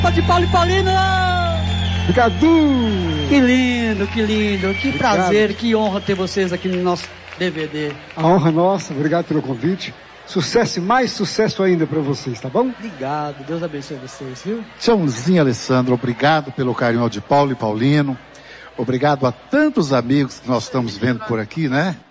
De Paulo e Paulino! Obrigado! Que lindo, que lindo, que obrigado. Prazer, que honra ter vocês aqui no nosso DVD. A honra é nossa, obrigado pelo convite. Sucesso e mais sucesso ainda para vocês, tá bom? Obrigado, Deus abençoe vocês, viu? Tchauzinho, Alessandro, obrigado pelo carinho de Paulo e Paulino. Obrigado a tantos amigos que nós estamos vendo por aqui, né?